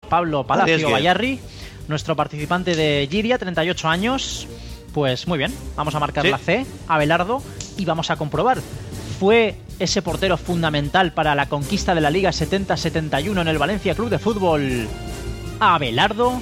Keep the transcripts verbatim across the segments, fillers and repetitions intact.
Pablo Palacio Bayarri, nuestro participante de Giria, treinta y ocho años. Pues muy bien, vamos a marcar ¿Sí? la C, Abelardo, y vamos a comprobar. ¿Fue ese portero fundamental para la conquista de la Liga setenta setenta y uno en el Valencia Club de Fútbol, Abelardo?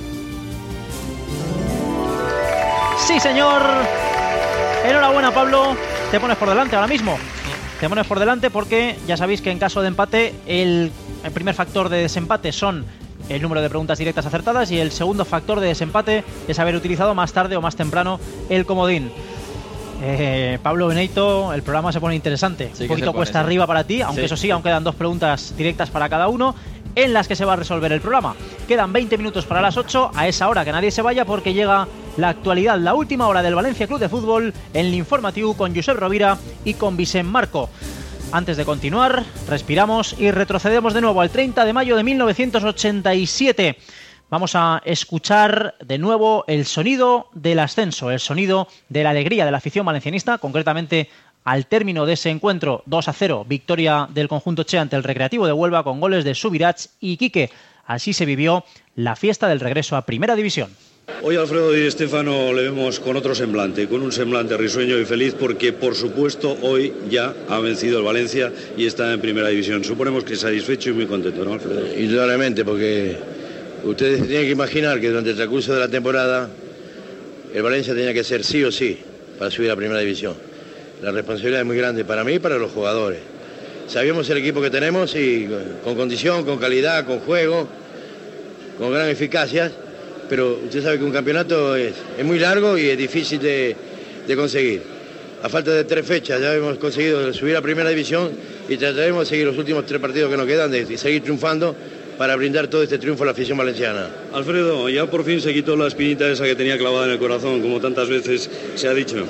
¡Sí, señor! Enhorabuena, Pablo. Te pones por delante ahora mismo. Te pones por delante porque ya sabéis que en caso de empate el, el primer factor de desempate son el número de preguntas directas acertadas y el segundo factor de desempate es haber utilizado más tarde o más temprano el comodín. Eh, Pablo Benito, el programa se pone interesante. Sí, un poquito cuesta eso. arriba para ti, aunque sí, eso sí, sí, aún quedan dos preguntas directas para cada uno en las que se va a resolver el programa. Quedan veinte minutos para las ocho, a esa hora que nadie se vaya porque llega la actualidad, la última hora del Valencia Club de Fútbol en el Informatiu con Josep Rovira y con Vicent Marco. Antes de continuar, respiramos y retrocedemos de nuevo al treinta de mayo de mil novecientos ochenta y siete. Vamos a escuchar de nuevo el sonido del ascenso, el sonido de la alegría de la afición valencianista, concretamente al término de ese encuentro, dos a cero, victoria del conjunto Che ante el Recreativo de Huelva con goles de Subirats y Quique. Así se vivió la fiesta del regreso a Primera División. Hoy Alfredo Di Stéfano le vemos con otro semblante, con un semblante risueño y feliz porque, por supuesto, hoy ya ha vencido el Valencia y está en Primera División. Suponemos que satisfecho y muy contento, ¿no, Alfredo? Indudablemente, porque ustedes tienen que imaginar que durante el transcurso de la temporada el Valencia tenía que ser sí o sí para subir a Primera División. La responsabilidad es muy grande para mí y para los jugadores. Sabíamos el equipo que tenemos y con condición, con calidad, con juego, con gran eficacia. Pero usted sabe que un campeonato es, es muy largo y es difícil de, de conseguir. A falta de tres fechas ya hemos conseguido subir a Primera División y trataremos de seguir los últimos tres partidos que nos quedan, de, de seguir triunfando para brindar todo este triunfo a la afición valenciana. Alfredo, ya por fin se quitó la espinita esa que tenía clavada en el corazón, como tantas veces se ha dicho.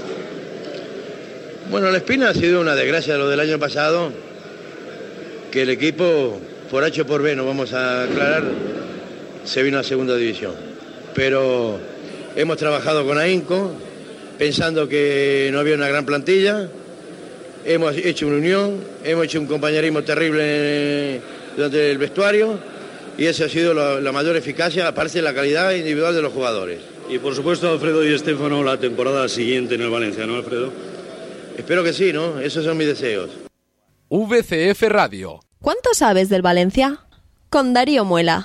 Bueno, la espina ha sido una desgracia lo del año pasado, que el equipo, por H o por B, no vamos a aclarar, se vino a Segunda División. Pero hemos trabajado con ahínco, pensando que no había una gran plantilla, hemos hecho una unión, hemos hecho un compañerismo terrible durante el vestuario y esa ha sido la, la mayor eficacia, aparte de la calidad individual de los jugadores. Y por supuesto, Alfredo Di Stéfano, la temporada siguiente en el Valencia, ¿no, Alfredo? Espero que sí, ¿no? Esos son mis deseos. V C F Radio. ¿Cuánto sabes del Valencia? Con Darío Muela.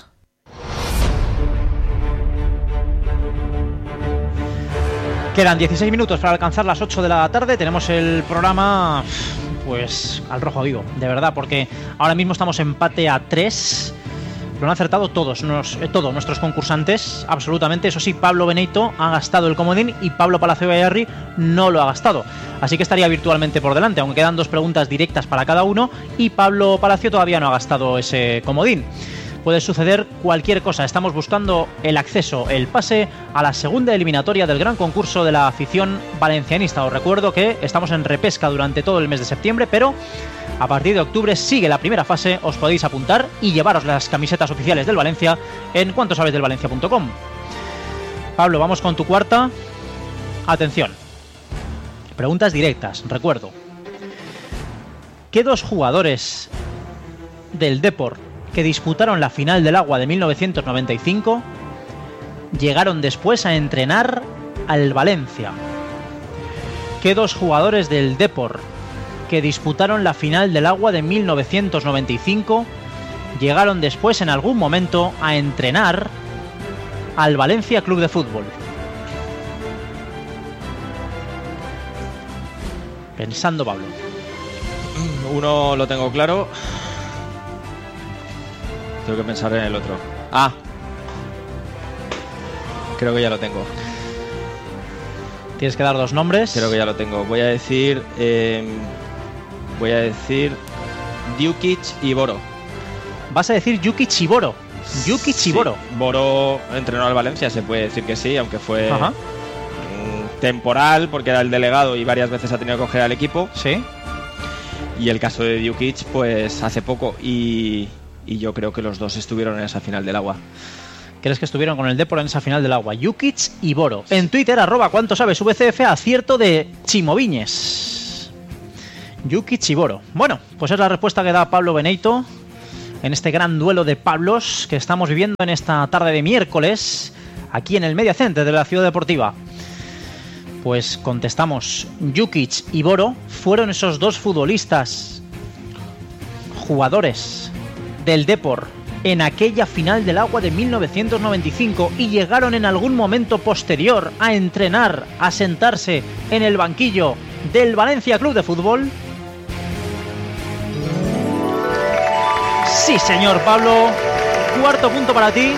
Quedan dieciséis minutos para alcanzar las ocho de la tarde. Tenemos el programa pues al rojo vivo, de verdad, porque ahora mismo estamos empate a tres. Lo han acertado todos, nos, eh, todos nuestros concursantes, absolutamente. Eso sí, Pablo Benito ha gastado el comodín y Pablo Palacio Bayarri no lo ha gastado. Así que estaría virtualmente por delante, aunque quedan dos preguntas directas para cada uno y Pablo Palacio todavía no ha gastado ese comodín. Puede suceder cualquier cosa. Estamos buscando el acceso, el pase a la segunda eliminatoria del gran concurso de la afición valencianista. Os recuerdo que estamos en repesca durante todo el mes de septiembre, pero a partir de octubre sigue la primera fase. Os podéis apuntar y llevaros las camisetas oficiales del Valencia en cuanto sabes del valencia punto com. Pablo, vamos con tu cuarta. Atención. Preguntas directas, recuerdo. ¿Qué dos jugadores del Depor que disputaron la final del Agua de mil novecientos noventa y cinco llegaron después a entrenar al Valencia? ¿Qué dos jugadores del Depor que disputaron la final del Agua de mil novecientos noventa y cinco llegaron después en algún momento a entrenar al Valencia Club de Fútbol? Pensando, Pablo. Uno lo tengo claro. Tengo que pensar en el otro. Ah, creo que ya lo tengo. Tienes que dar dos nombres. Creo que ya lo tengo. Voy a decir eh, Voy a decir Djukic y Boro. Vas a decir Djukic y Boro. Djukic y Boro. Sí. Boro entrenó al Valencia, se puede decir que sí, aunque fue Ajá. temporal, porque era el delegado y varias veces ha tenido que coger al equipo. Sí. Y el caso de Djukic, pues hace poco. Y... Y yo creo que los dos estuvieron en esa final del Agua. ¿Crees que estuvieron con el Depor en esa final del Agua? Djukic y Boro. En Twitter, arroba cuánto sabes V C F, acierto de Chimoviñes. Djukic y Boro. Bueno, pues es la respuesta que da Pablo Benito. en este gran duelo de Pablos que estamos viviendo en esta tarde de miércoles aquí en el Media Center de la Ciudad Deportiva. Pues contestamos, Jukic y Boro fueron esos dos futbolistas, jugadores del Depor en aquella final del Agua de mil novecientos noventa y cinco y llegaron en algún momento posterior a entrenar, a sentarse en el banquillo del Valencia Club de Fútbol. Sí, señor Pablo, cuarto punto para ti.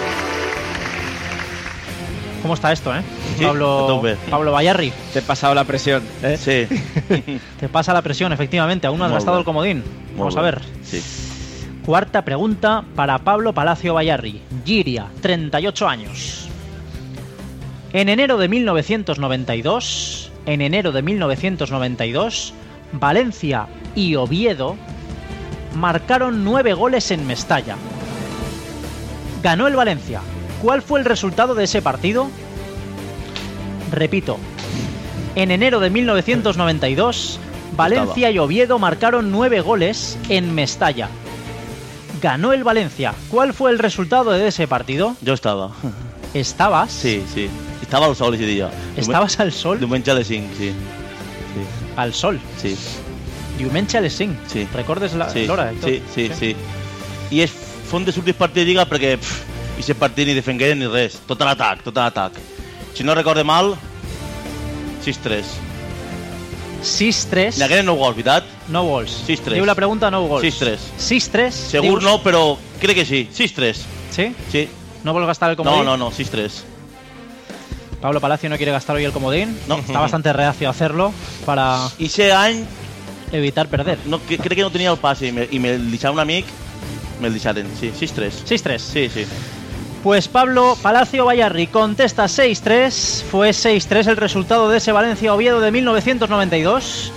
¿Cómo está esto, eh? Sí, Pablo, Pablo Bayarri. Te he pasado la presión, ¿eh? Sí. Te pasa la presión, efectivamente. Aún no has Muy gastado bueno. el comodín. Muy Vamos a bueno. ver. Sí. Cuarta pregunta para Pablo Palacio Bayarri. Giria, treinta y ocho años. En enero de mil novecientos noventa y dos, en enero de mil novecientos noventa y dos, Valencia y Oviedo marcaron nueve goles en Mestalla. Ganó el Valencia. ¿Cuál fue el resultado de ese partido? Repito. En enero de mil novecientos noventa y dos, Valencia y Oviedo marcaron nueve goles en Mestalla. Ganó el Valencia. ¿Cuál fue el resultado de ese partido? Jo estava. ¿Estabas? Sí, sí. Estava al sol ese dia. ¿Estabas al sol? Diumenge a les cinc, sí. Sí. Al sol. Sí. Diumenge a les cinc. Sí. Recordes la- sí. l'hora, Héctor? Sí, sí, sí, sí. I és font de sortir partit de Lliga perquè pff, i ser partit ni defengueren ni res. Tot a l'atac, tot a l'atac. Si no recorde mal, sis tres. sis tres. N'hi hagueren nou gols, veritat? No gols. sis tres. Diu la pregunta, no gols. sis tres. sis tres. Segur no, però crec que sí. sis tres. ¿Sí? Sí. ¿No vuelves a gastar el comodín? No, no, no, sis tres. Pablo Palacio no quiere gastar hoy el comodín. No. Está bastante reacio a hacerlo para I ese any evitar perder. no, que, crec que no tenia el passe i, me, i me'l deixava un amic, me'l deixaren. Sí, sis tres. seis tres. Sí, sí. Pues Pablo Palacio Bayarri contesta seis tres. Fue seis tres el resultado de ese Valencia-Oviedo de mil novecientos noventa y dos.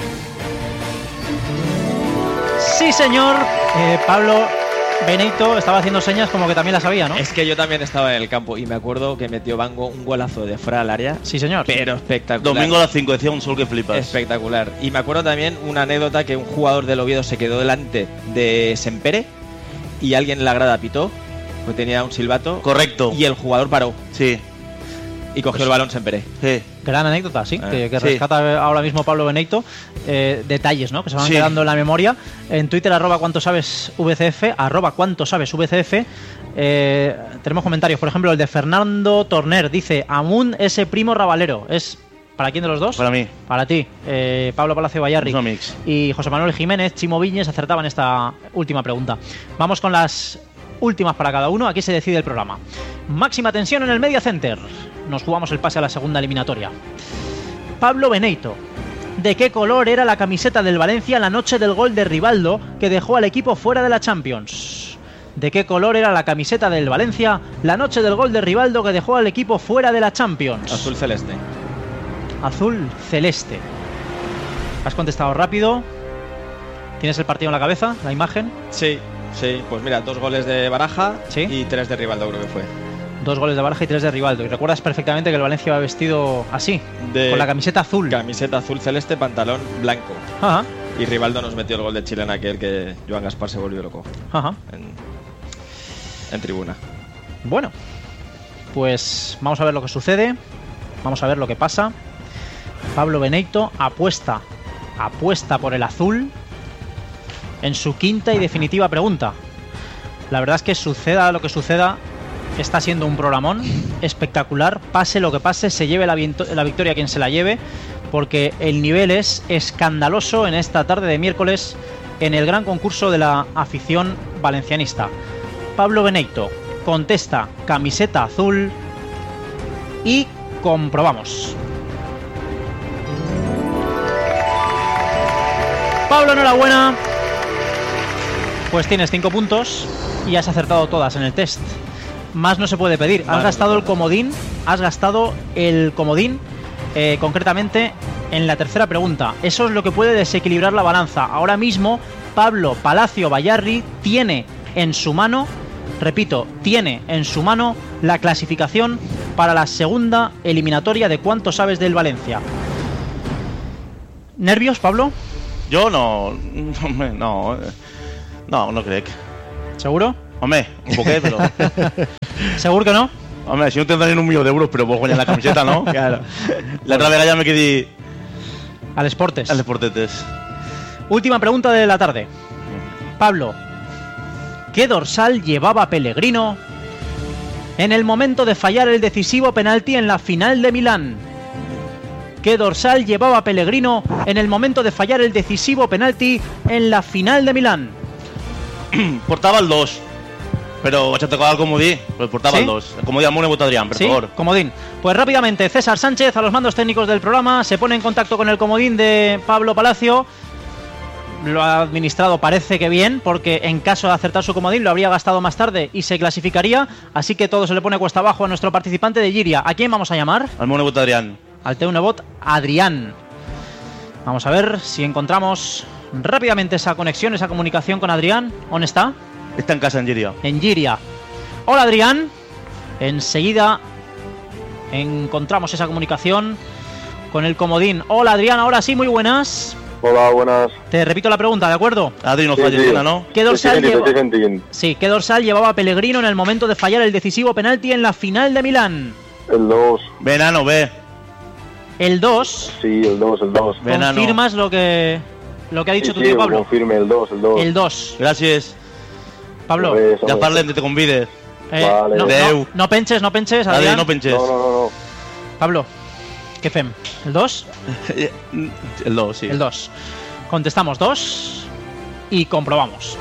Sí, señor. Eh, Pablo Benito estaba haciendo señas como que también la sabía, ¿no? Es que yo también estaba en el campo y me acuerdo que metió Bango un golazo de fuera del área. Sí, señor. Pero espectacular. Domingo a las cinco decía un sol que flipas. Espectacular. Y me acuerdo también una anécdota que un jugador del Oviedo se quedó delante de Sempere y alguien en la grada pitó, pues tenía un silbato. Correcto. Y el jugador paró Sí. y cogió el balón Sempere. Sí. Gran anécdota, sí, Ah, que, que sí. rescata ahora mismo Pablo Benito. Eh, detalles, ¿no? Que se van Sí. quedando en la memoria. En Twitter, arroba cuánto sabes V C F, arroba cuánto sabes V C F. Eh, tenemos comentarios, por ejemplo, el de Fernando Torner dice: Amun ese primo rabalero. ¿Es para quién de los dos? Para mí. Para ti, eh, Pablo Palacio Bayarri. Unos amics. Y José Manuel Jiménez, Chimo Viñes acertaban esta última pregunta. Vamos con las últimas para cada uno. Aquí se decide el programa. Máxima tensión en el Media Center. Nos jugamos el pase a la segunda eliminatoria. Pablo Benito. ¿De qué color era la camiseta del Valencia la noche del gol de Rivaldo que dejó al equipo fuera de la Champions? ¿De qué color era la camiseta del Valencia la noche del gol de Rivaldo que dejó al equipo fuera de la Champions? Azul celeste. Azul celeste. Has contestado rápido. ¿Tienes el partido en la cabeza? ¿La imagen? Sí, sí. Pues mira, dos goles de Baraja Sí. y tres de Rivaldo creo que fue. Dos goles de Baraja y tres de Rivaldo. Y recuerdas perfectamente que el Valencia va vestido así, De- con la camiseta azul. Camiseta azul celeste, pantalón blanco. Ajá, Y Rivaldo nos metió el gol de Chile en aquel que Joan Gaspar se volvió loco ajá. en, en tribuna. Bueno, pues vamos a ver lo que sucede. Vamos a ver lo que pasa. Pablo Benito apuesta, apuesta por el azul en su quinta y definitiva pregunta. La verdad es que suceda lo que suceda, está siendo un programón espectacular. Pase lo que pase, se lleve la, viento- la victoria quien se la lleve, porque el nivel es escandaloso en esta tarde de miércoles en el gran concurso de la afición valencianista. Pablo Benito contesta camiseta azul y comprobamos. Pablo, enhorabuena. Pues tienes cinco puntos y has acertado todas en el test. Más no se puede pedir. Has Vale, gastado el vale. comodín. Has gastado el comodín eh, concretamente en la tercera pregunta. Eso es lo que puede desequilibrar la balanza. Ahora mismo Pablo Palacio Bayarri tiene en su mano, repito, tiene en su mano la clasificación para la segunda eliminatoria de cuánto sabes del Valencia. ¿Nervios, Pablo? Jo no... No, home, no, eh, no, no crec. ¿Seguro? Hombre, un poquet, pero... ¿Seguro que no? Hombre, si no tendrán ni un millón de euros, pero puedo guanyar la camiseta, ¿no? Claro. La otra vegada ya me quedé... Al Sportes. Al Sportetes. Última pregunta de la tarde. Pablo, ¿qué dorsal llevaba Pellegrino en el momento de fallar el decisivo penalti en la final de Milán? ¿Qué dorsal llevaba Pellegrino en el momento de fallar el decisivo penalti en la final de Milán? Portava el dos, però vaig a tocar el comodí, però portava ¿Sí? el dos. El comodí amb un vot Adrián, por ¿Sí? favor. Comodín. Pues rápidamente, César Sánchez, a los mandos técnicos del programa, se pone en contacto con el comodín de Pablo Palacio. Lo ha administrado, parece que bien, porque en caso de acertar su comodín lo habría gastado más tarde y se clasificaría. Así que todo se le pone cuesta abajo a nuestro participante de Giria. ¿A quién vamos a llamar? Al meu vot Adrián. Al Teunebot Adrián. Vamos a ver si encontramos rápidamente esa conexión, esa comunicación con Adrián. ¿Dónde está? Está en casa, en Giria. En Giria. Hola, Adrián. Enseguida encontramos esa comunicación con el comodín. Hola, Adrián. Ahora sí, muy buenas. Hola, buenas. Te repito la pregunta, ¿de acuerdo? Adri, no Sí, falles sí. una, ¿no? ¿Qué dorsal, Estoy lleva... sentint, estoy sentint. sí, ¿qué dorsal llevaba Pellegrino en el momento de fallar el decisivo penalti en la final de Milán? El dos. Ve, nano, ve. El dos. Sí, el dos, el dos. Ve, nano. ¿Confirmas lo que, lo que ha dicho Sí, tu sí, tío ho Pablo? confirme, el dos, el dos. El dos. Gràcies. Pablo, Res, Ja home. parlem, te convides. eh, Vale. no, no, Adeu. no penches, no penches, Adri, Adrián. no penches. No, no, no, no. Pablo, ¿qué fem? ¿El dos? El dos, sí. El dos. Contestamos dos y comprobamos.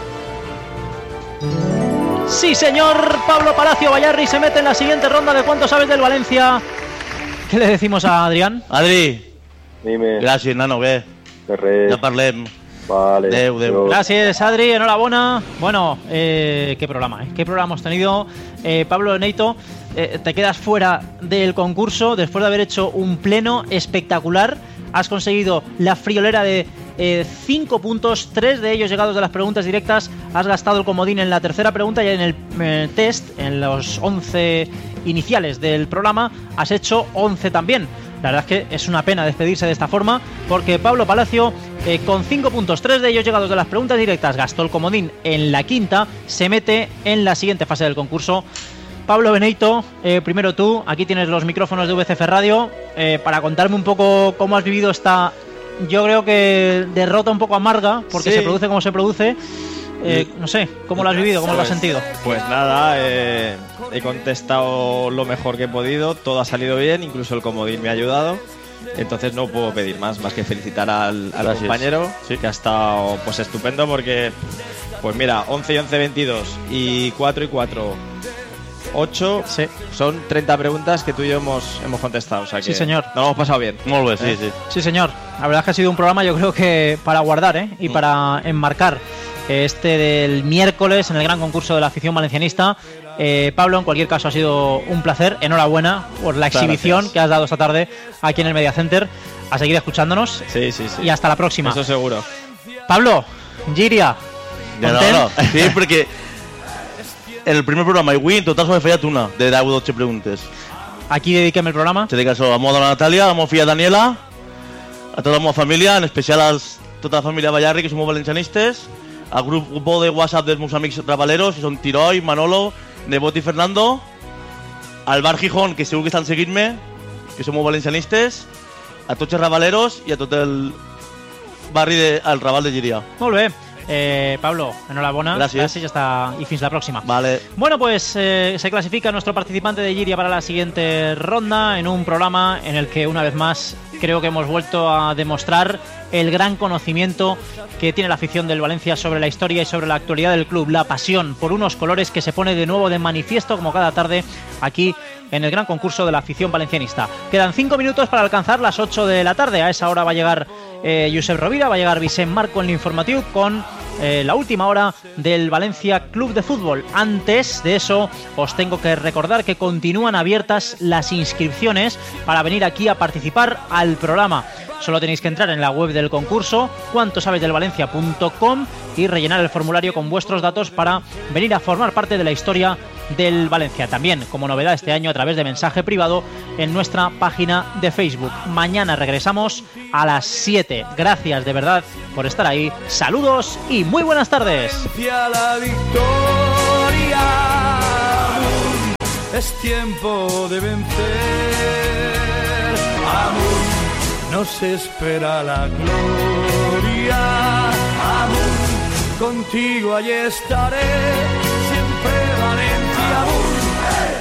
Sí, señor. Pablo Palacio Bayarri se mete en la siguiente ronda de ¿Cuánto sabes del Valencia? ¿Qué le decimos a Adrián? Adri, Dime. gràcies, nano, ve. De res. Ja parlem. Vale. Adeu, adeu. Adiós. Gracias, Adri, enhorabuena. Bueno, eh, qué programa, ¿eh? Qué programa hemos tenido. Eh, Pablo Neito, eh, te quedas fuera del concurso después de haber hecho un pleno espectacular. Has conseguido la friolera de cinco puntos, tres de ellos llegados de las preguntas directas. Has gastado el comodín en la tercera pregunta y en el eh, test, en los once iniciales del programa, has hecho once también. La verdad es que es una pena despedirse de esta forma, porque Pablo Palacio, eh, con cinco puntos, tres de ellos llegados de las preguntas directas, gastó el comodín en la quinta, se mete en la siguiente fase del concurso. Pablo Benito, eh, primero tú, aquí tienes los micrófonos de V C F Radio, eh, para contarme un poco cómo has vivido esta, yo creo que derrota un poco amarga, porque Sí. se produce como se produce. Eh, no sé, ¿cómo lo has vivido? ¿Cómo lo has sentido? Pues nada, eh, he contestado lo mejor que he podido, todo ha salido bien, incluso el comodín me ha ayudado. Entonces no puedo pedir más, más que felicitar al, al Gracias. compañero, Sí. que ha estado pues estupendo porque, pues mira, once y once, veintidós y cuatro y cuatro, ocho, Sí. son treinta preguntas que tú y yo hemos, hemos contestado. O sea que Sí, señor. nos lo hemos pasado bien. Molt bé, sí, Eh. sí. Sí, señor. La verdad es que ha sido un programa, yo creo que para guardar, ¿eh? Y para enmarcar este del miércoles en el gran concurso de la afición valencianista. Eh, Pablo, en cualquier caso, ha sido un placer. Enhorabuena por la Muchas exhibición gracias. que has dado esta tarde aquí en el Media Center. A seguir escuchándonos Sí, sí, sí. y hasta la próxima. Eso seguro. Pablo, Giria, Ja, no, content? no. Sí, perquè el primer programa i avui en total s'ha fallat una de deu o dotze preguntes. aquí dediquem el programa. Se dedica això a la meva dona Natàlia, a la meva filla Daniela, a tota la meva família, en especial a tota la família Bayarri, que som molt valencianistes, al grup de WhatsApp dels meus amics rabaleros, que són Tiroi, Manolo, Nebot i Fernando, al bar Gijón, que segur que estan seguint-me, que som molt valencianistes, a tots els rabaleros i a tot el barri del de, Raval de Llíria. Molt bé. Eh, Pablo, enhorabuena. Gracias. Gracias y, hasta, y fins la próxima. Vale. Bueno, pues eh, se clasifica nuestro participante de Giria para la siguiente ronda en un programa en el que una vez más creo que hemos vuelto a demostrar el gran conocimiento que tiene la afición del Valencia sobre la historia y sobre la actualidad del club, la pasión por unos colores que se pone de nuevo de manifiesto como cada tarde aquí en el gran concurso de la afición valencianista. Quedan cinco minutos para alcanzar las ocho de la tarde. A esa hora va a llegar eh, Josep Rovira, va a llegar Vicent Marco en l'informatiu con eh, la última hora del Valencia Club de Fútbol. Antes de eso, os tengo que recordar que continúan abiertas las inscripciones para venir aquí a participar al programa. Solo tenéis que entrar en la web del concurso, cuanto sabes del valencia punto com, y rellenar el formulario con vuestros datos para venir a formar parte de la historia del Valencia. También, como novedad este año, a través de mensaje privado en nuestra página de Facebook. Mañana regresamos a las siete. Gracias de verdad por estar ahí. Saludos y muy buenas tardes. La victoria. es tiempo de vencer. Aún nos espera la gloria, aún contigo allí estaré.